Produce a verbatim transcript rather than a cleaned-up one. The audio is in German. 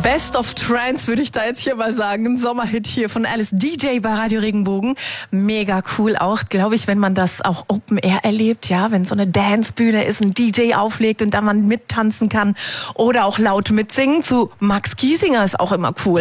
Best of Trance würde ich da jetzt hier mal sagen. Ein Sommerhit hier von Alice, D J bei Radio Regenbogen. Mega cool auch, glaube ich, wenn man das auch Open Air erlebt, ja, wenn so eine Dancebühne ist, ein D J auflegt und da man mittanzen kann oder auch laut mitsingen. Zu Max Giesinger ist auch immer cool.